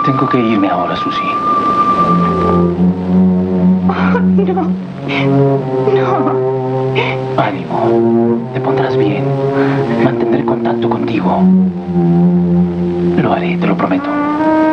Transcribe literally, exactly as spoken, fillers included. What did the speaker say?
Tengo que irme ahora, Susie. Oh, no. No. Ánimo. Te pondrás bien. Mantendré contacto contigo. Lo haré, te lo prometo.